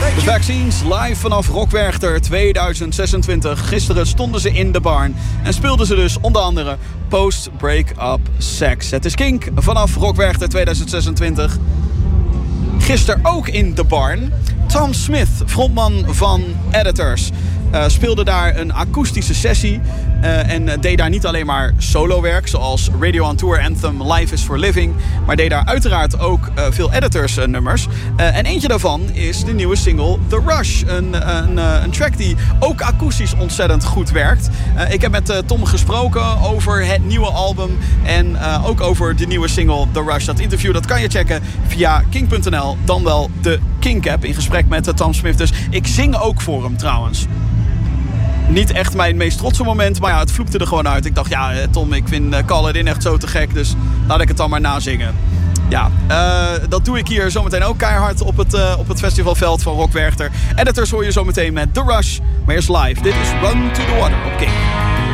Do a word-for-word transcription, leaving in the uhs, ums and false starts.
De Vaccines live vanaf Rock Werchter tweeduizend zesentwintig. Gisteren stonden ze in de Barn en speelden ze dus onder andere Post Break-Up Sex. Het is Kink vanaf Rock Werchter tweeduizend zesentwintig. Gisteren ook in de Barn. Tom Smith, frontman van Editors, uh, speelde daar een akoestische sessie. Uh, en uh, deed daar niet alleen maar solowerk, zoals Radio on Tour Anthem Life is for Living, maar deed daar uiteraard ook uh, veel Editors uh, nummers. Uh, en eentje daarvan is de nieuwe single The Rush. Een, een, uh, een track die ook akoestisch ontzettend goed werkt. Uh, ik heb met uh, Tom gesproken over het nieuwe album en uh, ook over de nieuwe single The Rush. Dat interview dat kan je checken via kink punt n l, dan wel de Kink app, in gesprek met uh, Tom Smith. Dus ik zing ook voor hem trouwens. Niet echt mijn meest trotse moment, maar ja, het vloekte er gewoon uit. Ik dacht, ja Tom, ik vind uh, Call It In echt zo te gek, dus laat ik het dan maar nazingen. Ja, uh, dat doe ik hier zometeen ook keihard op het, uh, op het festivalveld van Rock Werchter. Editors hoor je zometeen met The Rush, maar eerst live. Dit is Run to the Water op Kink.